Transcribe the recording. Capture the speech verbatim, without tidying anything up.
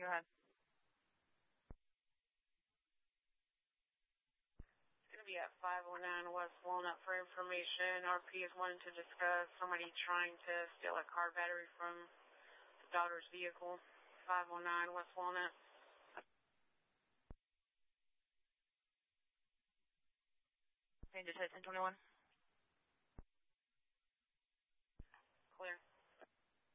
go ahead. It's going to be at five oh nine West Walnut for information. R P is wanting to discuss somebody trying to steal a car battery from the daughter's vehicle. five oh nine West Walnut. Can you just hit ten twenty-one?